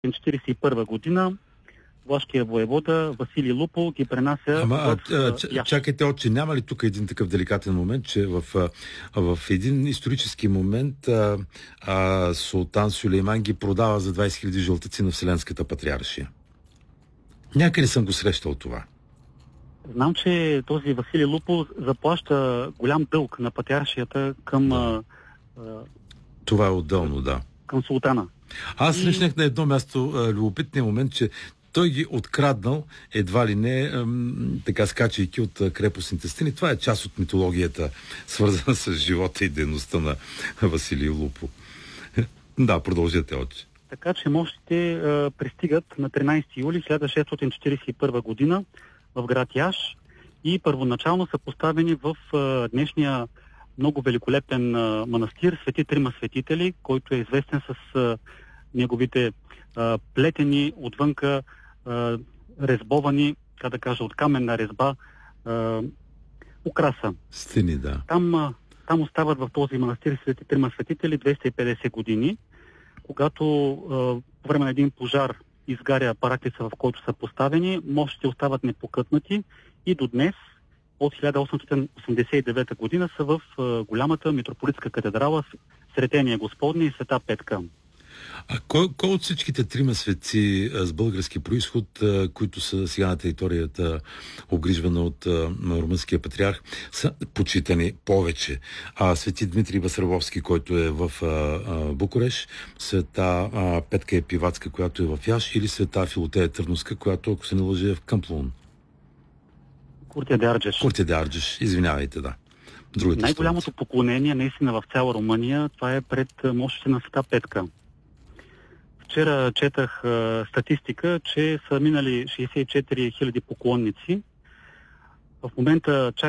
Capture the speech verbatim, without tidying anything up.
четиридесет и първа година влашкият воевода Василий Лупол ги пренася Ама, в а, ч, Яш. чакайте, отче, няма ли тук един такъв деликатен момент, че в, в един исторически момент а, а, султан Сюлейман ги продава за двайсет хиляди жълтъци на Вселенската патриаршия? Някъде съм го срещал това. Знам, че този Василий Лупол заплаща голям дълг на патриаршията към, Да. а, Това е отделно, да. към султана. Аз И... срещнах на едно място а, любопитния момент, че той ги откраднал едва ли не, ам, така скачайки от а, крепостните стени. Това е част от митологията, свързана с живота и дейността на Василий Лупол. Да, продължете, отче. Така че мощите а, пристигат на тринайсети юли хиляда шестстотин четиридесет и първа година в град Яш и първоначално са поставени в а, днешния много великолепен а, манастир Свети Трима светители, който е известен с а, неговите а, плетени отвънка а, резбовани, така да кажа, от каменна резба а, украса. Стени, да. Там, а, там остават в този манастир Свети Трима светители двеста и петдесет години, когато а, по време на един пожар изгаря параклиса, в който са поставени, мощите остават непокътнати и до днес, от хиляда осемстотин осемдесет и девета година, са в а, голямата митрополитска катедрала Сретения Господни и Света Петка. А кой, кой от всичките трима светци а, с български происход, а, които са сега на територията, обгрижвана от а, румънския патриарх, са почитани повече? А, свети Дмитрий Басравовски, който е в а, а, Букурещ, света а, Петка Епиватска, която е в Яш, или света Филотея Търновска, която, ако се не лъжа, е в Камплун? Куртия де Арджеш. Куртия де Арджеш, извинявайте, да. Другите Най-голямото столици. поклонение наистина в цяла Румъния, това е пред мощите на Света Петка. Вчера четах а, статистика, че са минали шейсет и четири хиляди поклонници. В момента чак